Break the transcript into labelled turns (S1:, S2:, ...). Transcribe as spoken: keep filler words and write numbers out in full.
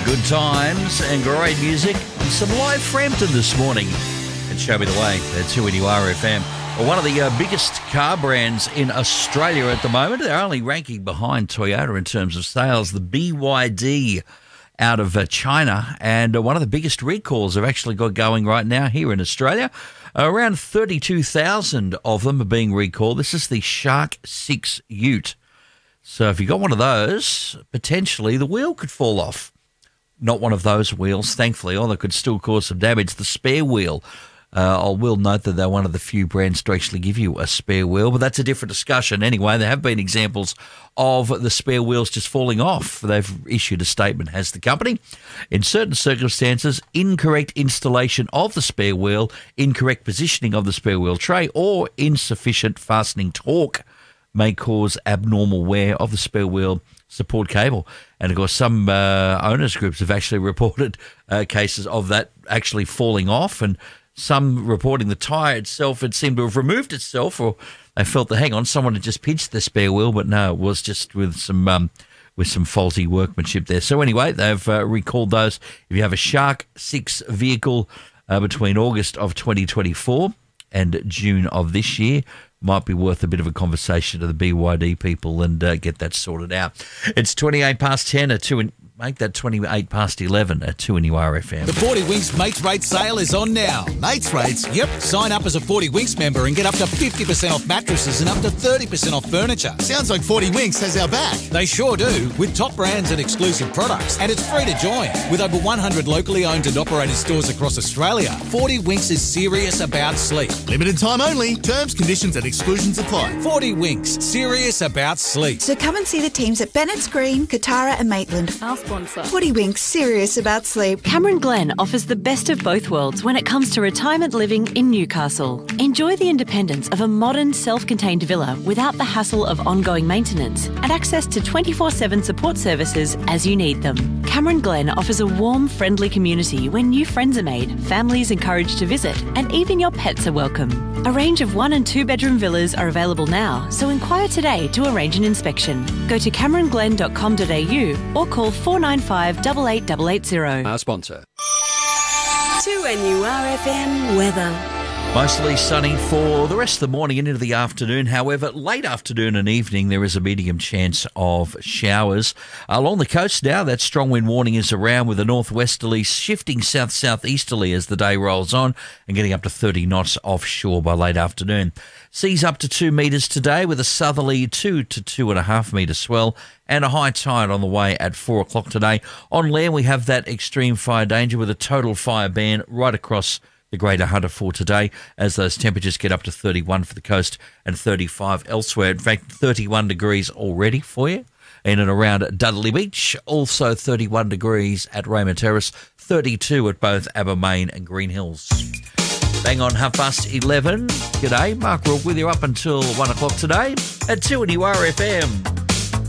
S1: Good times and great music and some live Frampton this morning. And show me the way. That's who you are, F M. Well, one of the uh, biggest car brands in Australia at the moment. They're only ranking behind Toyota in terms of sales. The B Y D out of uh, China. And uh, one of the biggest recalls have actually got going right now here in Australia. Uh, around thirty-two thousand of them are being recalled. This is the Shark six Ute. So if you got one of those, potentially the wheel could fall off. Not one of those wheels, thankfully, or they could still cause some damage. The spare wheel. Uh, I will note that they're one of the few brands to actually give you a spare wheel, but that's a different discussion. Anyway, there have been examples of the spare wheels just falling off. They've issued a statement, has the company. In certain circumstances, incorrect installation of the spare wheel, incorrect positioning of the spare wheel tray, or insufficient fastening torque may cause abnormal wear of the spare wheel support cable. And, of course, some uh, owners groups have actually reported uh, cases of that actually falling off, and some reporting the tyre itself had seemed to have removed itself, or they felt that, hang on, someone had just pinched the spare wheel, but no, it was just with some um, with some faulty workmanship there. So anyway, they've uh, recalled those. If you have a Shark six vehicle uh, between August of twenty twenty-four and June of this year, might be worth a bit of a conversation to the B Y D people and uh, get that sorted out. It's twenty-eight past ten, a two in, make that twenty-eight past eleven, a two in U R F M.
S2: The forty Winks Mates Rate sale is on now.
S3: Mates Rates?
S2: Yep. Sign up as a forty Winks member and get up to fifty percent off mattresses and up to thirty percent off furniture.
S3: Sounds like forty Winks has our back.
S2: They sure do, with top brands and exclusive products. And it's free to join. With over one hundred locally owned and operated stores across Australia, forty Winks is serious about sleep.
S3: Limited time only. Terms, conditions and exclusions apply.
S2: forty Winks, serious about sleep.
S4: So come and see the teams at Bennett's Green, Katara and Maitland.
S5: Our sponsor.
S4: forty Winks, serious about sleep.
S6: Cameron Glen offers the best of both worlds when it comes to retirement living in Newcastle. Enjoy the independence of a modern, self-contained villa without the hassle of ongoing maintenance and access to twenty-four seven support services as you need them. Cameron Glen offers a warm, friendly community where new friends are made, families encouraged to visit, and even your pets are welcome. A range of one and two bedroom villas are available now, so inquire today to arrange an inspection. Go to cameron glen dot com dot a u or call four nine five, eight eight eight eight zero.
S7: Our sponsor.
S5: two N U R F M weather.
S1: Mostly sunny for the rest of the morning and into the afternoon. However, late afternoon and evening, there is a medium chance of showers. Along the coast now, that strong wind warning is around with a northwesterly shifting south-southeasterly as the day rolls on and getting up to thirty knots offshore by late afternoon. Seas up to two metres today with a southerly two to two and a half metre swell and a high tide on the way at four o'clock today. On land, we have that extreme fire danger with a total fire ban right across the Greater Hunter for today as those temperatures get up to thirty-one for the coast and thirty-five elsewhere. In fact, thirty-one degrees already for you in and around Dudley Beach. Also thirty-one degrees at Raymond Terrace, thirty-two at both Abermain and Green Hills. Bang on half past eleven. G'day, Mark Rourke with you up until one o'clock today at two N U R F M.